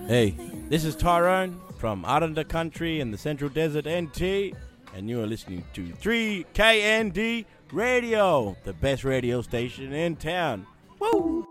Hey, this is Tyrone from out in the country in the Central Desert NT, and you are listening to 3KND Radio, the best radio station in town. Woo!